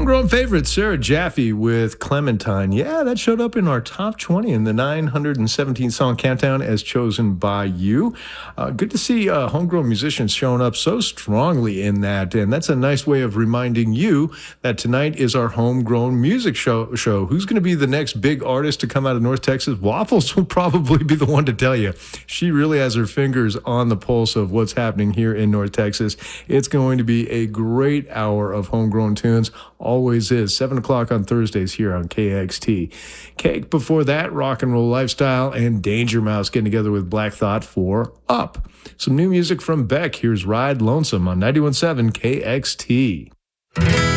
Homegrown favorite, Sarah Jaffe with Clementine. Yeah, that showed up in our top 20 in the 917 song countdown as chosen by you. Good to see homegrown musicians showing up so strongly in that. And that's a nice way of reminding you that tonight is our homegrown music show. Who's going to be the next big artist to come out of North Texas? Waffles will probably be the one to tell you. She really has her fingers on the pulse of what's happening here in North Texas. It's going to be a great hour of homegrown tunes. Always is. 7 o'clock on Thursdays here on KXT. Cake before that, Rock and Roll Lifestyle, and Danger Mouse getting together with Black Thought for Up. Some new music from Beck. Here's Ride Lonesome on 91.7 KXT.